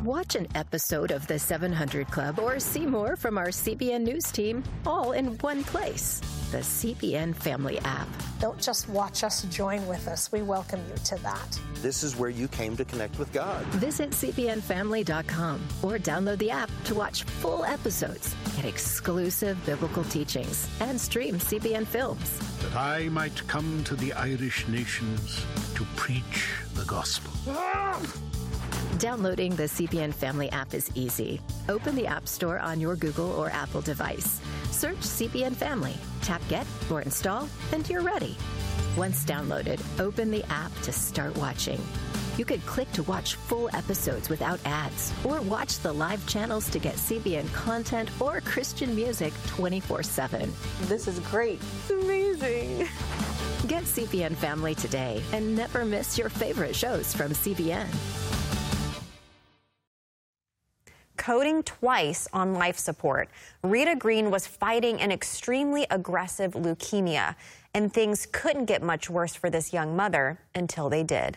Watch an episode of The 700 Club or see more from our CBN News team all in one place. The CBN Family app. Don't just watch us, join with us. We welcome you to that. This is where you came to connect with God. Visit cbnfamily.com or download the app to watch full episodes, get exclusive biblical teachings, and stream CBN films. That I might come to the Irish nations to preach the gospel. Downloading the CBN Family app is easy. Open the App Store on your Google or Apple device. Search CBN Family, tap Get or Install, and you're ready. Once downloaded, open the app to start watching. You could click to watch full episodes without ads, or watch the live channels to get CBN content or Christian music 24/7. This is great. It's amazing. Get CBN Family today and never miss your favorite shows from CBN. Coding twice on life support, Rita Green was fighting an extremely aggressive leukemia, and things couldn't get much worse for this young mother until they did.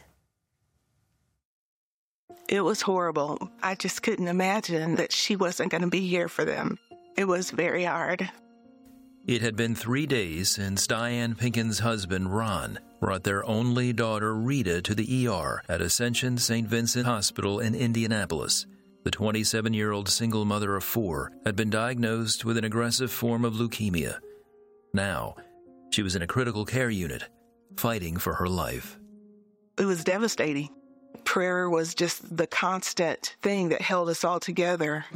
It was horrible. I just couldn't imagine that she wasn't going to be here for them. It was very hard. It had been 3 days since Diane Pinkin's husband, Ron, brought their only daughter, Rita, to the ER at Ascension St. Vincent Hospital in Indianapolis. The 27-year-old single mother of 4 had been diagnosed with an aggressive form of leukemia. Now, she was in a critical care unit, fighting for her life. It was devastating. Prayer was just the constant thing that held us all together.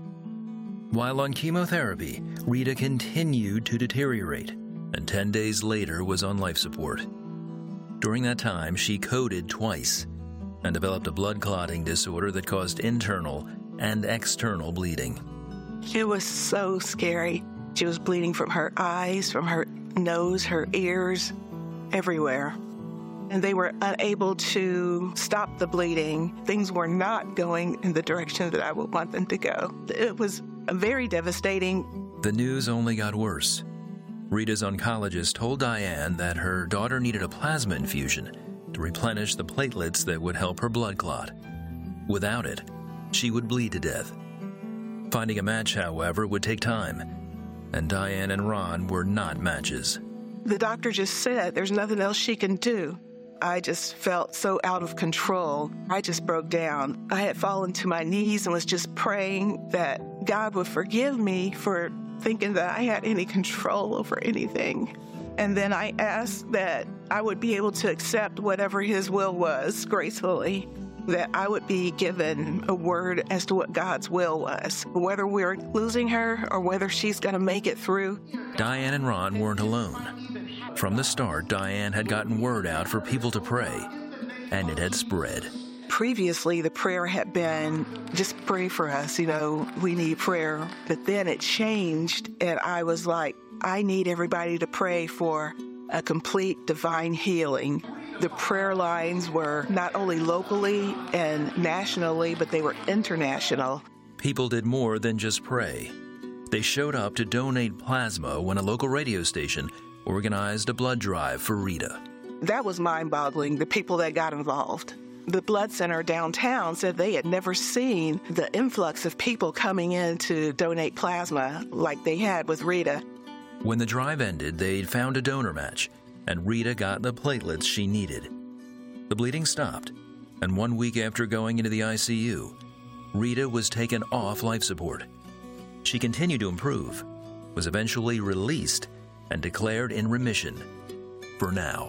While on chemotherapy, Rita continued to deteriorate, and 10 days later was on life support. During that time, she coded twice and developed a blood clotting disorder that caused internal and external bleeding. It was so scary. She was bleeding from her eyes, from her nose, her ears, everywhere. And they were unable to stop the bleeding. Things were not going in the direction that I would want them to go. It was very devastating. The news only got worse. Rita's oncologist told Diane that her daughter needed a plasma infusion to replenish the platelets that would help her blood clot. Without it, she would bleed to death. Finding a match, however, would take time, and Diane and Ron were not matches. The doctor just said there's nothing else she can do. I just felt so out of control. I just broke down. I had fallen to my knees and was just praying that God would forgive me for thinking that I had any control over anything. And then I asked that I would be able to accept whatever His will was gracefully, that I would be given a word as to what God's will was, whether we're losing her or whether she's going to make it through. Diane and Ron weren't alone. From the start, Diane had gotten word out for people to pray, and it had spread. Previously, the prayer had been, just pray for us, we need prayer. But then it changed, and I was like, I need everybody to pray for a complete divine healing. The prayer lines were not only locally and nationally, but they were international. People did more than just pray. They showed up to donate plasma when a local radio station organized a blood drive for Rita. That was mind-boggling, the people that got involved. The blood center downtown said they had never seen the influx of people coming in to donate plasma like they had with Rita. When the drive ended, they'd found a donor match, and Rita got the platelets she needed. The bleeding stopped, and 1 week after going into the ICU, Rita was taken off life support. She continued to improve, was eventually released, and declared in remission for now.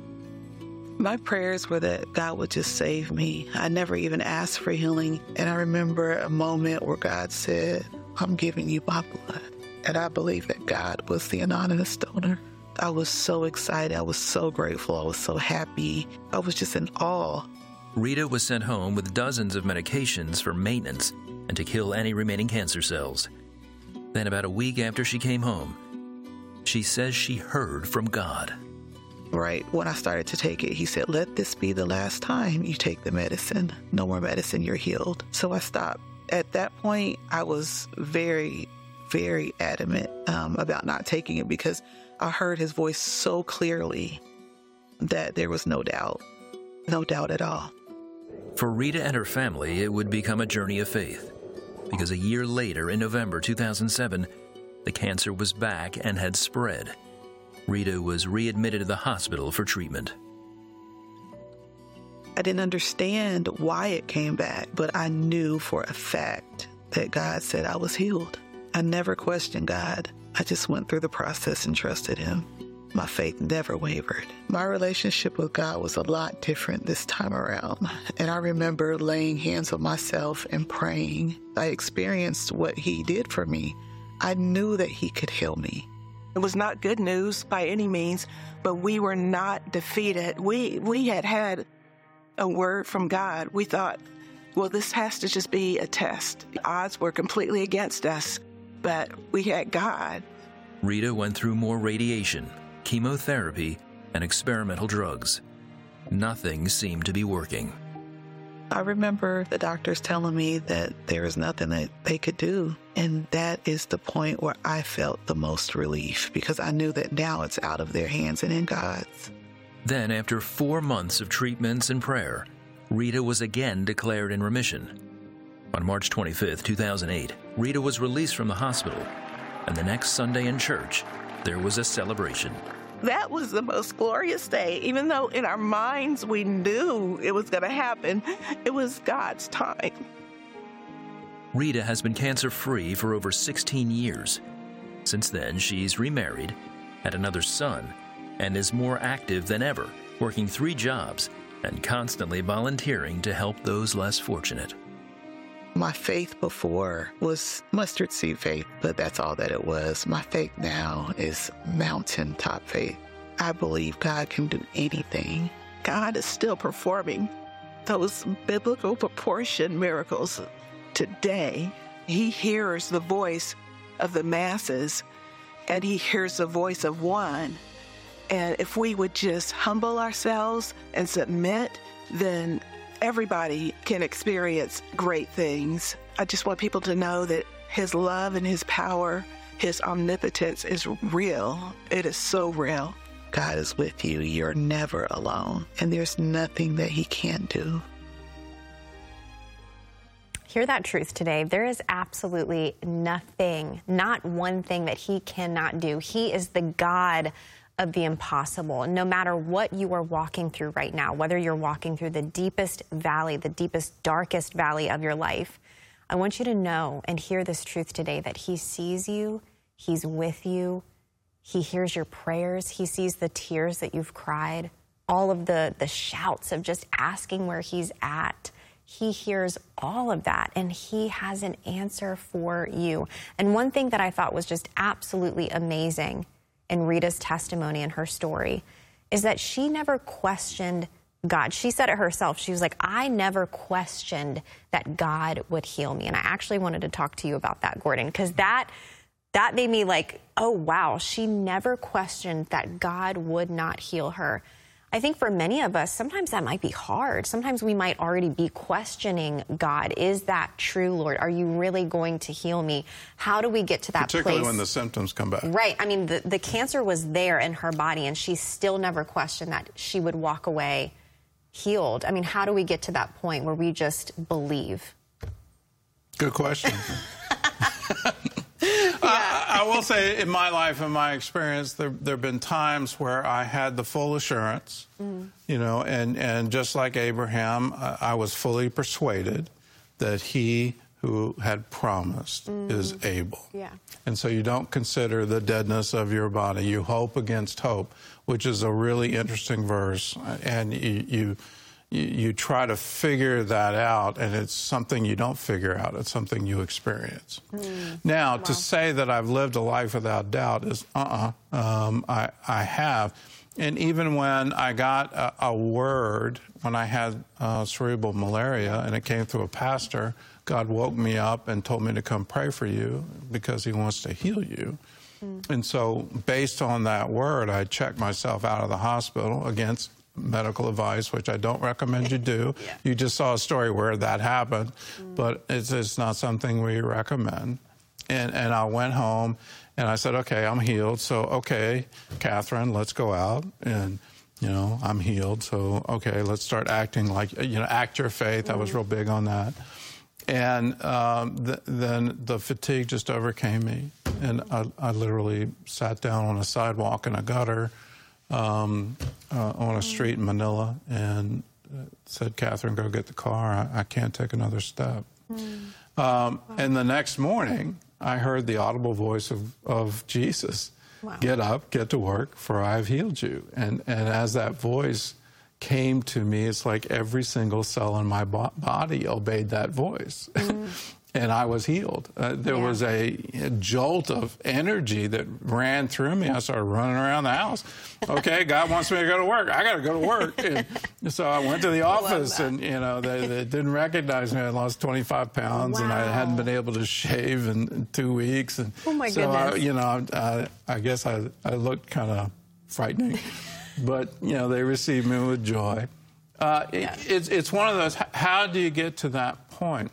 My prayers were that God would just save me. I never even asked for healing. And I remember a moment where God said, I'm giving you my blood. And I believe that God was the anonymous donor. I was so excited. I was so grateful. I was so happy. I was just in awe. Rita was sent home with dozens of medications for maintenance and to kill any remaining cancer cells. Then about a week after she came home, she says she heard from God. Right when I started to take it, He said, let this be the last time you take the medicine. No more medicine, you're healed. So I stopped. At that point, I was very, very adamant about not taking it because I heard His voice so clearly that there was no doubt at all. For Rita and her family, it would become a journey of faith, because a year later, in November 2007, the cancer was back and had spread. Rita was readmitted to the hospital for treatment. I didn't understand why it came back, but I knew for a fact that God said I was healed. I never questioned God. I just went through the process and trusted Him. My faith never wavered. My relationship with God was a lot different this time around. And I remember laying hands on myself and praying. I experienced what He did for me. I knew that He could heal me. It was not good news by any means, but we were not defeated. We had a word from God. We thought, well, this has to just be a test. The odds were completely against us, but we had God. Rita went through more radiation, chemotherapy, and experimental drugs. Nothing seemed to be working. I remember the doctors telling me that there is nothing that they could do. And that is the point where I felt the most relief, because I knew that now it's out of their hands and in God's. Then, after 4 months of treatments and prayer, Rita was again declared in remission. On March 25, 2008, Rita was released from the hospital, and the next Sunday in church, there was a celebration. That was the most glorious day. Even though in our minds we knew it was going to happen, it was God's time. Rita has been cancer-free for over 16 years. Since then, she's remarried, had another son, and is more active than ever, working 3 jobs and constantly volunteering to help those less fortunate. My faith before was mustard seed faith, but that's all that it was. My faith now is mountaintop faith. I believe God can do anything. God is still performing those biblical proportion miracles today. He hears the voice of the masses, and He hears the voice of one. And if we would just humble ourselves and submit, then everybody can experience great things. I just want people to know that His love and His power, His omnipotence is real. It is so real. God is with you. You're never alone. And there's nothing that He can't do. Hear that truth today. There is absolutely nothing, not one thing that He cannot do. He is the God of the impossible. No matter what you are walking through right now, whether you're walking through the deepest valley, the deepest, darkest valley of your life, I want you to know and hear this truth today, that He sees you, He's with you, He hears your prayers, He sees the tears that you've cried, all of the shouts of just asking where He's at. He hears all of that, and He has an answer for you. And one thing that I thought was just absolutely amazing in Rita's testimony and her story is that she never questioned God. She said it herself. She was like, I never questioned that God would heal me. And I actually wanted to talk to you about that, Gordon, because that made me like, oh, wow, she never questioned that God would not heal her. I think for many of us, sometimes that might be hard. Sometimes we might already be questioning God. Is that true, Lord? Are you really going to heal me? How do we get to that place? Particularly when the symptoms come back. Right. I mean, the cancer was there in her body, and she still never questioned that she would walk away healed. I mean, how do we get to that point where we just believe? Good question. I will say, in my life, in my experience, there have been times where I had the full assurance, you know, and just like Abraham, I was fully persuaded that He who had promised is able. Yeah. And so you don't consider the deadness of your body. You hope against hope, which is a really interesting verse. And you try to figure that out, and it's something you don't figure out. It's something you experience. Now, to say that I've lived a life without doubt is, I have. And even when I got a word, when I had cerebral malaria, and it came through a pastor, God woke me up and told me to come pray for you because He wants to heal you. And so based on that word, I checked myself out of the hospital against medical advice, which I don't recommend you do. Yeah. You just saw a story where that happened, but it's not something we recommend. And I went home and I said, okay, I'm healed. So, okay, Catherine, let's go out and, I'm healed. So, okay, let's start acting like, act your faith. I was real big on that. And then the fatigue just overcame me. And I literally sat down on a sidewalk in a gutter on a street in Manila and said, Catherine, go get the car. I can't take another step. And the next morning, I heard the audible voice of Jesus. Wow. Get up, get to work, for I have healed you. And as that voice came to me, it's like every single cell in my body obeyed that voice. And I was healed. There was a jolt of energy that ran through me. I started running around the house. Okay, God wants me to go to work. I got to go to work. And so I went to the office, and they didn't recognize me. I lost 25 pounds, and I hadn't been able to shave in 2 weeks. And oh my goodness! I guess I looked kind of frightening, but they received me with joy. It's one of those. How do you get to that point?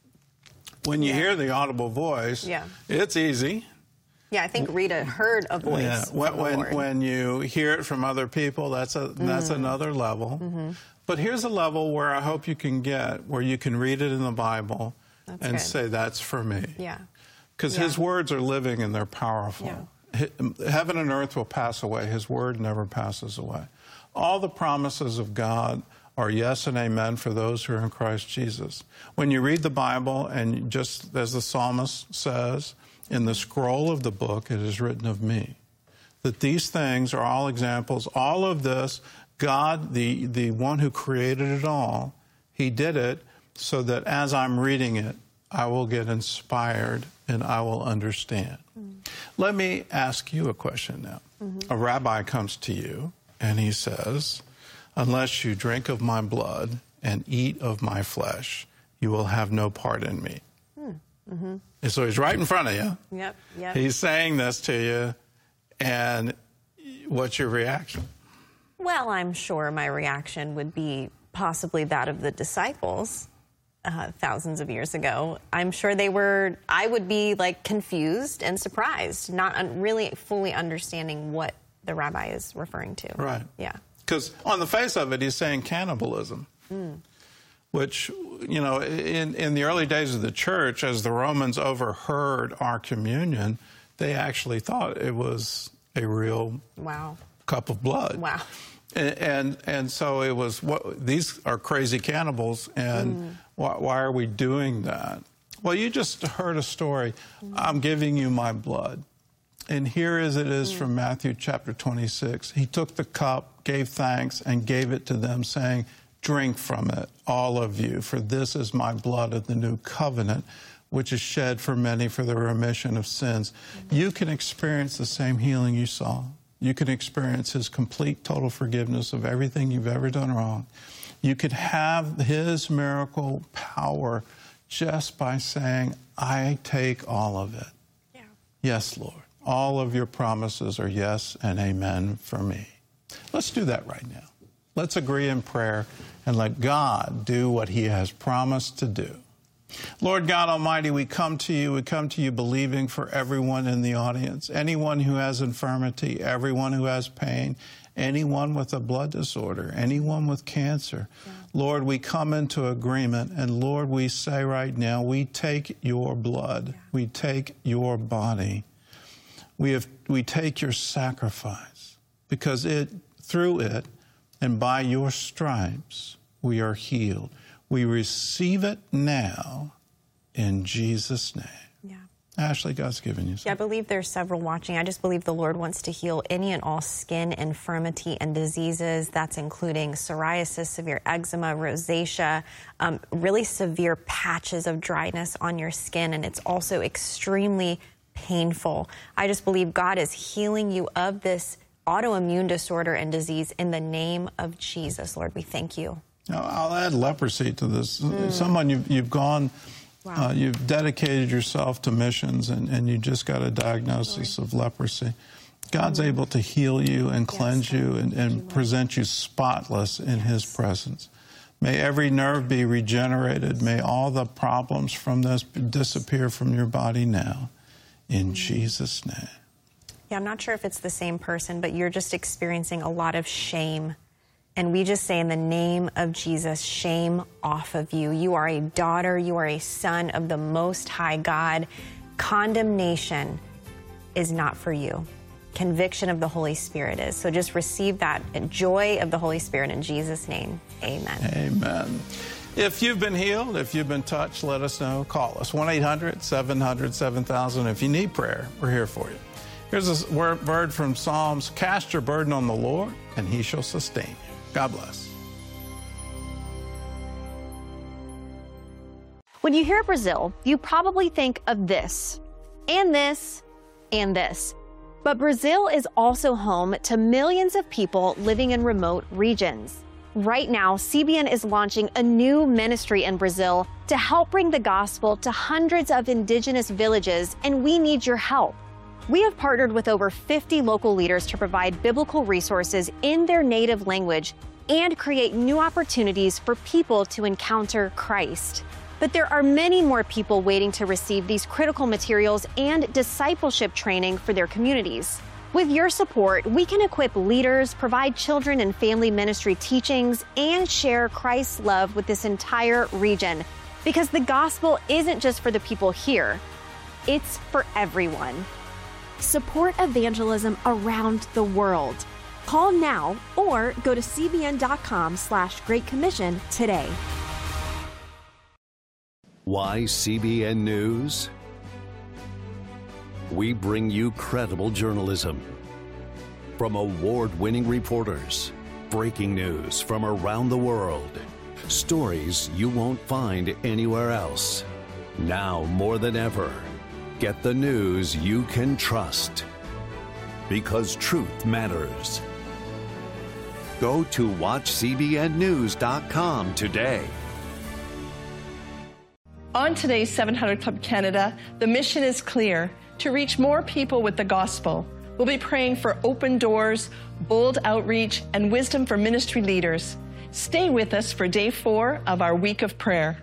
When you hear the audible voice, it's easy. Yeah, I think Rita heard a voice. Yeah. When you hear it from other people, that's another level. But here's a level where I hope you can get, where you can read it in the Bible and say, that's for me. Yeah. Because his words are living and they're powerful. Yeah. Heaven and earth will pass away. His word never passes away. All the promises of God are yes and amen for those who are in Christ Jesus. When you read the Bible, and just as the psalmist says, in the scroll of the book it is written of me, that these things are all examples. All of this, God, the one who created it all, he did it so that as I'm reading it, I will get inspired and I will understand. Let me ask you a question now. A rabbi comes to you and he says, unless you drink of my blood and eat of my flesh, you will have no part in me. And so he's right in front of you. Yep. He's saying this to you, and what's your reaction? Well, I'm sure my reaction would be possibly that of the disciples thousands of years ago. I'm sure I would be like confused and surprised, not really fully understanding what the rabbi is referring to. Right. Yeah. Because on the face of it, he's saying cannibalism, which, in the early days of the church, as the Romans overheard our communion, they actually thought it was a real cup of blood. Wow. And so it was, these are crazy cannibals, and why are we doing that? Well, you just heard a story. I'm giving you my blood. And here as it is from Matthew chapter 26. He took the cup, gave thanks, and gave it to them, saying, drink from it, all of you, for this is my blood of the new covenant, which is shed for many for the remission of sins. You can experience the same healing you saw. You can experience his complete, total forgiveness of everything you've ever done wrong. You could have his miracle power just by saying, I take all of it. Yeah. Yes, Lord. All of your promises are yes and amen for me. Let's do that right now. Let's agree in prayer and let God do what he has promised to do. Lord God Almighty, we come to you believing for everyone in the audience, anyone who has infirmity, everyone who has pain, anyone with a blood disorder, anyone with cancer. Yeah. Lord, we come into agreement, and Lord, we say right now, we take your blood, we take your body. We take your sacrifice, because through it and by your stripes we are healed. We receive it now in Jesus' name. Yeah. Ashley, God's given you something. Yeah, I believe there's several watching. I just believe the Lord wants to heal any and all skin infirmity and diseases. That's including psoriasis, severe eczema, rosacea, really severe patches of dryness on your skin, and it's also extremely painful. I just believe God is healing you of this autoimmune disorder and disease in the name of Jesus. Lord, we thank you. Now, I'll add leprosy to this. Someone you've gone, you've dedicated yourself to missions, and you just got a diagnosis of leprosy. God's able to heal you and cleanse you and present you spotless in his presence. May every nerve be regenerated. May all the problems from this disappear from your body now. In Jesus' name. Yeah, I'm not sure if it's the same person, but you're just experiencing a lot of shame. And we just say in the name of Jesus, shame off of you. You are a daughter, you are a son of the Most High God. Condemnation is not for you. Conviction of the Holy Spirit is. So just receive that joy of the Holy Spirit in Jesus' name. Amen. Amen. If you've been healed, if you've been touched, let us know. Call us, 1-800-700-7000. If you need prayer, we're here for you. Here's a word from Psalms. Cast your burden on the Lord, and he shall sustain you. God bless. When you hear Brazil, you probably think of this, and this, and this. But Brazil is also home to millions of people living in remote regions. Right now, CBN is launching a new ministry in Brazil to help bring the gospel to hundreds of indigenous villages, and we need your help. We have partnered with over 50 local leaders to provide biblical resources in their native language and create new opportunities for people to encounter Christ. But there are many more people waiting to receive these critical materials and discipleship training for their communities. With your support, we can equip leaders, provide children and family ministry teachings, and share Christ's love with this entire region. Because the gospel isn't just for the people here, it's for everyone. Support evangelism around the world. Call now or go to cbn.com/Great Commission today. Why CBN News? We bring you credible journalism from award-winning reporters, breaking news from around the world, stories you won't find anywhere else. Now more than ever, get the news you can trust, because truth matters. Go to watchcbnnews.com today. On today's 700 Club Canada, the mission is clear: to reach more people with the gospel. We'll be praying for open doors, bold outreach, and wisdom for ministry leaders. Stay with us for day 4 of our week of prayer.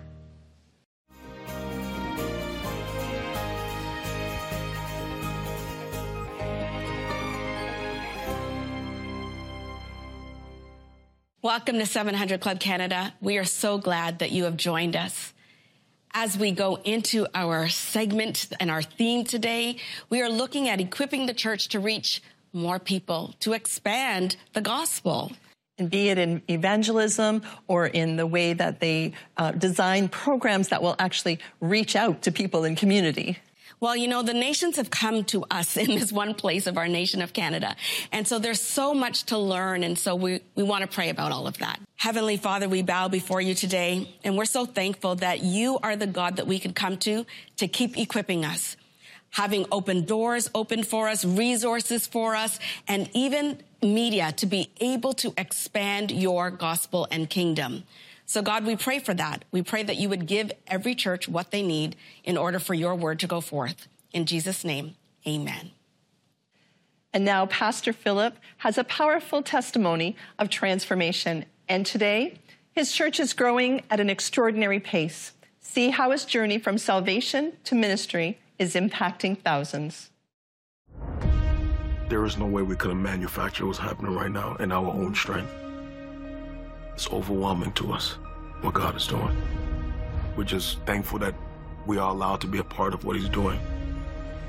Welcome to 700 Club Canada. We are so glad that you have joined us. As we go into our segment and our theme today, we are looking at equipping the church to reach more people, to expand the gospel. And be it in evangelism or in the way that they design programs that will actually reach out to people in community. Well, you know, the nations have come to us in this one place of our nation of Canada. And so there's so much to learn. And so we want to pray about all of that. Heavenly Father, we bow before you today. And we're so thankful that you are the God that we can come to keep equipping us, having open doors open for us, resources for us, and even media to be able to expand your gospel and kingdom. So God, we pray for that. We pray that you would give every church what they need in order for your word to go forth. In Jesus' name, amen. And now Pastor Philip has a powerful testimony of transformation. And today, his church is growing at an extraordinary pace. See how his journey from salvation to ministry is impacting thousands. There is no way we could have manufactured what's happening right now in our own strength. It's overwhelming to us, what God is doing. We're just thankful that we are allowed to be a part of what he's doing.